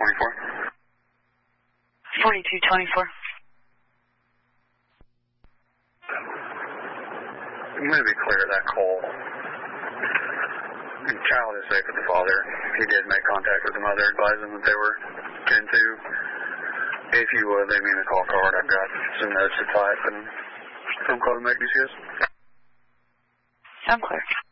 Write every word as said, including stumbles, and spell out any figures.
twenty-four. forty-two twenty-four. I'm going to be clear of that call. The child is safe with the father. He did make contact with the mother, advising that they were ten two. If you would, leave me in the call card. I've got some notes to type and phone call to make, D C S. Sound clear.